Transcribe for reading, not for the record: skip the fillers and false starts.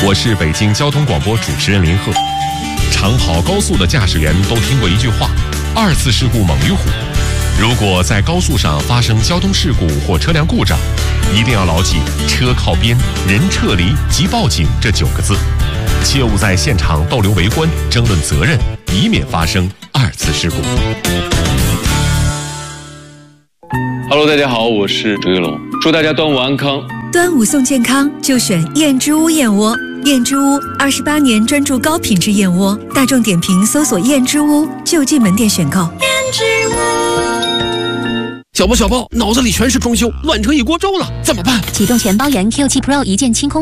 我是北京交通广播主持人林鹤。常跑高速的驾驶员都听过一句话：2次事故猛于虎。如果在高速上发生交通事故或车辆故障，一定要牢记车靠边、人撤离及报警这9个字，切勿在现场逗留围观、争论责任，以免发生2次事故。 Hello， 大家好，我是周玉龙，祝大家端午安康。 端午送健康，就选燕之屋燕窝。燕之屋28年专注高品质燕窝，大众点评搜索燕之屋，就近门店选购。燕之屋。 小包，脑子里全是装修，乱成一锅粥了，怎么办？ 启动全包元 Q7 Pro 一键清空。